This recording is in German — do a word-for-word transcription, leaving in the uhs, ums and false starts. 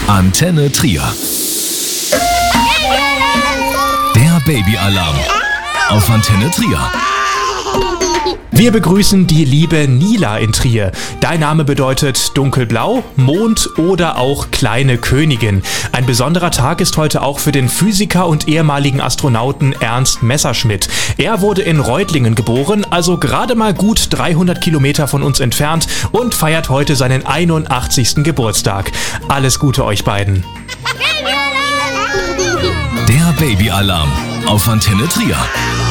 Antenne Trier. Der Babyalarm auf Antenne Trier. Wir begrüßen die liebe Nila in Trier. Dein Name bedeutet dunkelblau, Mond oder auch kleine Königin. Ein besonderer Tag ist heute auch für den Physiker und ehemaligen Astronauten Ernst Messerschmidt. Er wurde in Reutlingen geboren, also gerade mal gut dreihundert Kilometer von uns entfernt und feiert heute seinen einundachtzigsten Geburtstag. Alles Gute euch beiden. Der Babyalarm auf Antenne Trier.